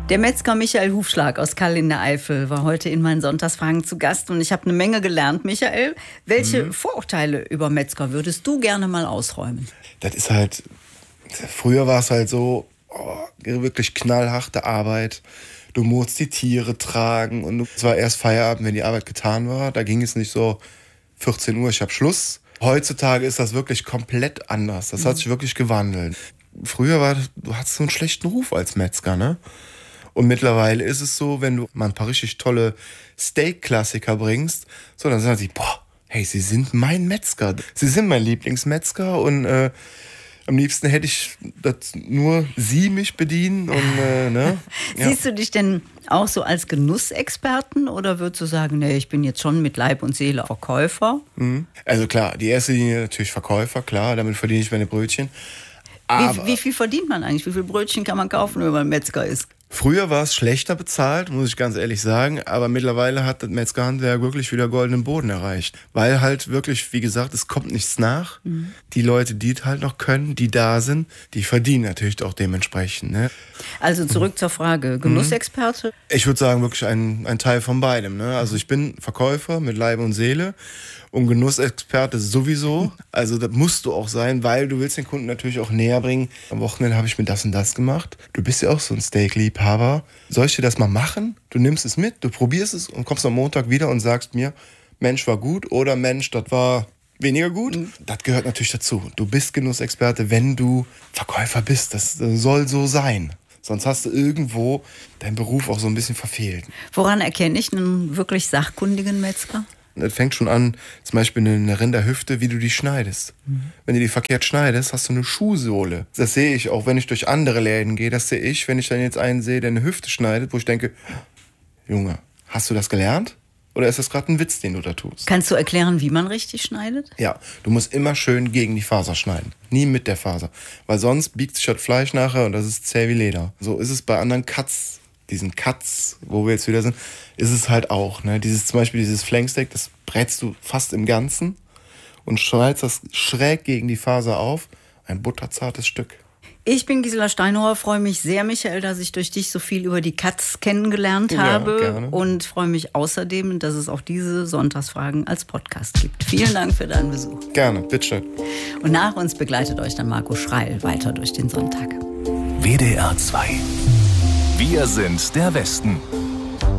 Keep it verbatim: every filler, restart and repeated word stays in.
Der Metzger Michael Hufschlag aus Kall in der Eifel war heute in meinen Sonntagsfragen zu Gast und ich habe eine Menge gelernt. Michael, welche mhm. Vorurteile über Metzger würdest du gerne mal ausräumen? Das ist halt, früher war es halt so, oh, wirklich knallharte Arbeit. Du musst die Tiere tragen und es war erst Feierabend, wenn die Arbeit getan war. Da ging es nicht so, vierzehn Uhr, ich habe Schluss. Heutzutage ist das wirklich komplett anders. Das mhm. hat sich wirklich gewandelt. Früher war, du hattest so einen schlechten Ruf als Metzger, ne? Und mittlerweile ist es so, wenn du mal ein paar richtig tolle Steak-Klassiker bringst, so, dann sagen sie, boah, hey, Sie sind mein Metzger. Sie sind mein Lieblingsmetzger und äh, am liebsten hätte ich, dass nur Sie mich bedienen. Und, äh, ne? Ja. Siehst du dich denn auch so als Genussexperten oder würdest du sagen, nee, ich bin jetzt schon mit Leib und Seele Verkäufer? Mhm. Also klar, die erste Linie natürlich Verkäufer, klar, damit verdiene ich meine Brötchen. Wie, wie viel verdient man eigentlich? Wie viel Brötchen kann man kaufen, wenn man Metzger ist? Früher war es schlechter bezahlt, muss ich ganz ehrlich sagen, aber mittlerweile hat das Metzgerhandwerk wirklich wieder goldenen Boden erreicht. Weil halt wirklich, wie gesagt, es kommt nichts nach. Mhm. Die Leute, die es halt noch können, die da sind, die verdienen natürlich auch dementsprechend. Ne? Also zurück mhm. zur Frage, Genussexperte? Ich würde sagen, wirklich ein, ein Teil von beidem. Ne? Also ich bin Verkäufer mit Leib und Seele. Und Genussexperte sowieso. Also das musst du auch sein, weil du willst den Kunden natürlich auch näher bringen. Am Wochenende habe ich mir das und das gemacht. Du bist ja auch so ein Steak-Liebhaber. Soll ich dir das mal machen? Du nimmst es mit, du probierst es und kommst am Montag wieder und sagst mir, Mensch, war gut oder Mensch, das war weniger gut. Mhm. Das gehört natürlich dazu. Du bist Genussexperte, wenn du Verkäufer bist. Das soll so sein. Sonst hast du irgendwo deinen Beruf auch so ein bisschen verfehlt. Woran erkenne ich einen wirklich sachkundigen Metzger? Das fängt schon an, zum Beispiel eine Rinderhüfte, wie du die schneidest. Mhm. Wenn du die verkehrt schneidest, hast du eine Schuhsohle. Das sehe ich auch, wenn ich durch andere Läden gehe. Das sehe ich, wenn ich dann jetzt einen sehe, der eine Hüfte schneidet, wo ich denke, Junge, hast du das gelernt? Oder ist das gerade ein Witz, den du da tust? Kannst du erklären, wie man richtig schneidet? Ja, du musst immer schön gegen die Faser schneiden. Nie mit der Faser. Weil sonst biegt sich das Fleisch nachher und das ist zäh wie Leder. So ist es bei anderen Cuts. Diesen Cuts, wo wir jetzt wieder sind, ist es halt auch. Ne? Dieses, zum Beispiel dieses Flanksteak, das brätst du fast im Ganzen und schneidest das schräg gegen die Faser auf. Ein butterzartes Stück. Ich bin Gisela Steinhauer, freue mich sehr, Michael, dass ich durch dich so viel über die Cuts kennengelernt ja, habe. Gerne. Und freue mich außerdem, dass es auch diese Sonntagsfragen als Podcast gibt. Vielen Dank für deinen Besuch. Gerne, bitte. Und nach uns begleitet euch dann Marco Schreil weiter durch den Sonntag. W D R zwei. Wir sind der Westen.